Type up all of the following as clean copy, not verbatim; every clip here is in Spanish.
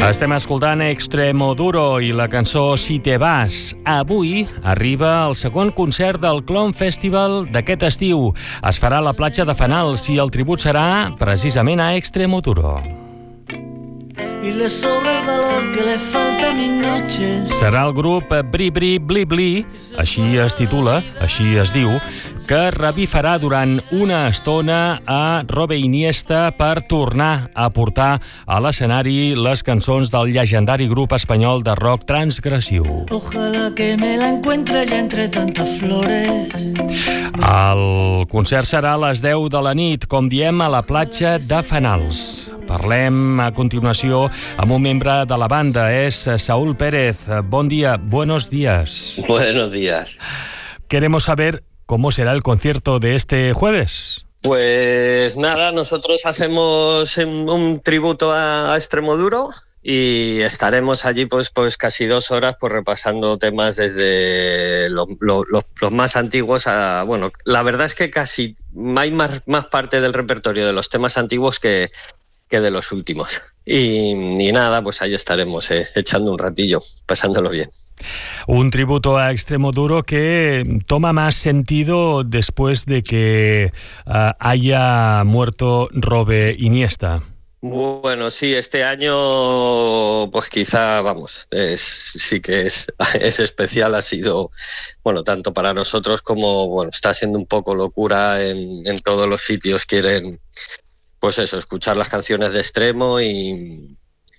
Estem escoltant Extremoduro i la cançó Si te vas. Avui arriba el segon concert del Clon Festival d'aquest estiu. Es farà a la platja de Fenals i el tribut serà precisament a Extremoduro. Y le sobra el valor que le falta a mis noches. Serà el grup Bri Bri Bli Bli, així es titula, així es diu, que revifarà durant una estona a Robe Iniesta per tornar a portar a l'escenari les cançons del llegendari grup espanyol de rock Transgressiu. Ojalá que me la encuentre ya entre tantas flores. El concert serà a les 10 de la nit, com diem, a la platja de Fenals. Parlem a continuació amb un membre de la banda, és Saúl Pérez. Bon dia, buenos días. Buenos días. Queremos saber cómo será el concierto de este jueves. Pues nada, nosotros hacemos un tributo a Extremoduro y estaremos allí pues casi 2 horas pues repasando temas desde los más antiguos a... Bueno, la verdad es que casi hay más parte del repertorio de los temas antiguos que de los últimos. Y nada, pues ahí estaremos echando un ratillo, pasándolo bien. Un tributo a Extremoduro que toma más sentido después de que haya muerto Robe Iniesta. Bueno, sí, este año pues quizá, vamos, sí que es especial, ha sido, bueno, tanto para nosotros como, bueno, está siendo un poco locura en todos los sitios, quieren, pues eso, escuchar las canciones de Extremo y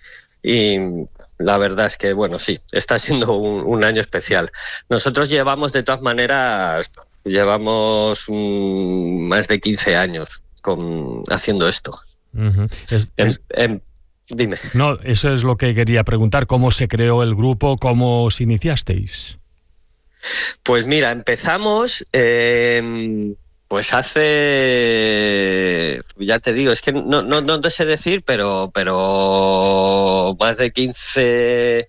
la verdad es que, bueno, sí, está siendo un año especial. Nosotros llevamos, de todas maneras, más de 15 años haciendo esto. Uh-huh. Dime. No, eso es lo que quería preguntar. ¿Cómo se creó el grupo? ¿Cómo os iniciasteis? Pues mira, empezamos... Pues hace, ya te digo, es que no te sé decir, pero más de 15,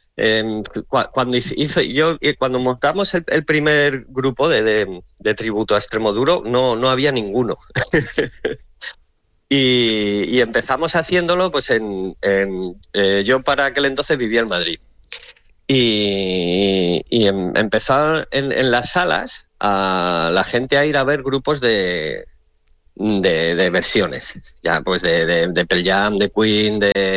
cuando montamos el primer grupo de tributo a Extremoduro, no había ninguno. y empezamos haciéndolo, pues yo para aquel entonces vivía en Madrid. Y empezar en las salas a la gente a ir a ver grupos de versiones, ya pues de Pearl Jam, de Queen,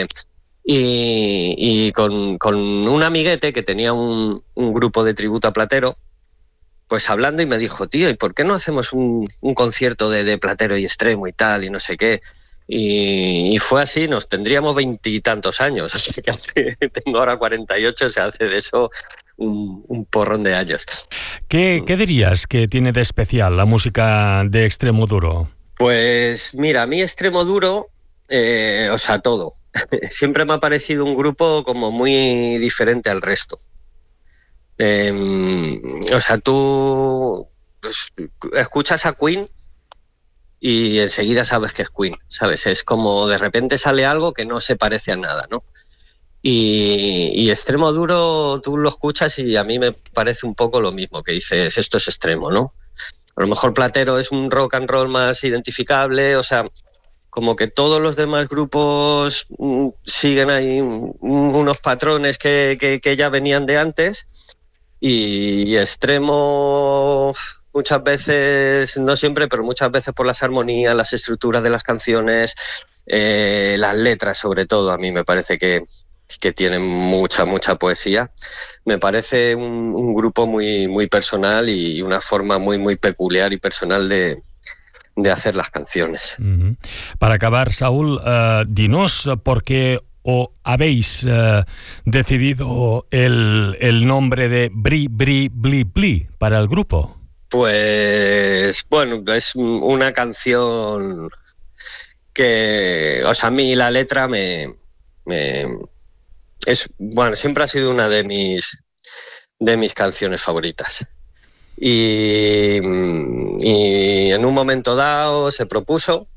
y con un amiguete que tenía un grupo de tributo a Platero, pues hablando, y me dijo, tío, ¿y por qué no hacemos un concierto de Platero y Extremo y tal, y no sé qué? Y fue así, nos tendríamos 20 y tantos años, así que tengo ahora 48, se hace de eso un porrón de años. ¿Qué dirías que tiene de especial la música de Extremoduro? Pues mira, a mí Extremoduro, o sea, todo. Siempre me ha parecido un grupo como muy diferente al resto. O sea, tú pues, escuchas a Queen y enseguida sabes que es Queen, ¿sabes? Es como de repente sale algo que no se parece a nada, ¿no? Y Extremoduro tú lo escuchas y a mí me parece un poco lo mismo, que dices, esto es Extremo, ¿no? A lo mejor Platero es un rock and roll más identificable, o sea, como que todos los demás grupos siguen ahí unos patrones que ya venían de antes, y Extremo muchas veces, no siempre, pero muchas veces por las armonías, las estructuras de las canciones, las letras sobre todo, a mí me parece que tienen mucha poesía. Me parece un grupo muy personal y una forma muy peculiar y personal de hacer las canciones. Uh-huh. Para acabar, Saúl, dinos por qué habéis decidido el nombre de Bri Bri Bli Bli para el grupo. Pues bueno, es una canción que, o sea, a mí la letra siempre ha sido una de mis canciones favoritas. Y en un momento dado se propuso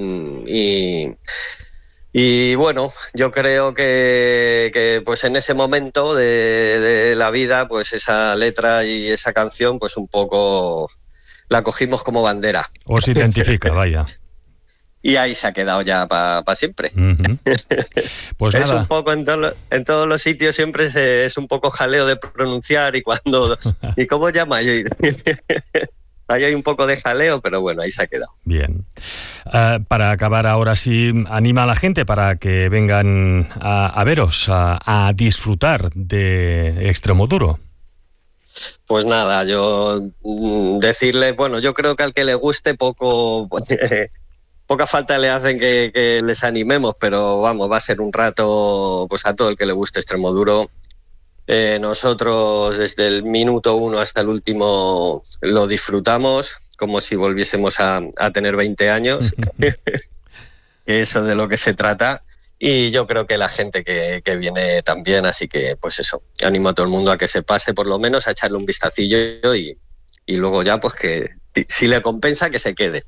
y bueno, yo creo que pues en ese momento de la vida, pues esa letra y esa canción, pues un poco la cogimos como bandera. Os identifica, vaya. y ahí se ha quedado ya para siempre. Pues es nada. Un poco en todos los sitios siempre es un poco jaleo de pronunciar y cuando... ¿Y cómo llama? Ahí hay un poco de jaleo, pero bueno, ahí se ha quedado. Bien. Para acabar ahora sí, anima a la gente para que vengan a veros, a disfrutar de Extremoduro. Pues nada, yo decirles, bueno, yo creo que al que le guste poca falta le hacen que les animemos, pero vamos, va a ser un rato, pues a todo el que le guste Extremoduro. Nosotros desde el minuto 1 hasta el último lo disfrutamos como si volviésemos a tener 20 años, que eso de lo que se trata, y yo creo que la gente que viene también, así que pues eso, animo a todo el mundo a que se pase por lo menos a echarle un vistacillo y luego ya pues que si le compensa que se quede.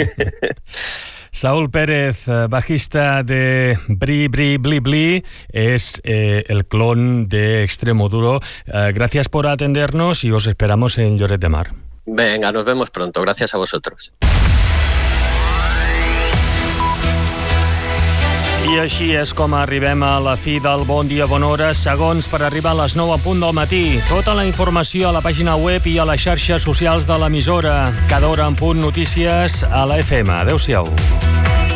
Saúl Pérez, bajista de Bri Bri Bli Bli, es el clon de Extremoduro. Gracias por atendernos y os esperamos en Lloret de Mar. Venga, nos vemos pronto. Gracias a vosotros. I així és com arribem a la fi del Bon Dia, Bona Hora, segons per arribar a les 9 en punt del matí. Tota la informació a la pàgina web i a les xarxes socials de l'emissora. Cada hora en punt notícies a la FM. Adéu-siau.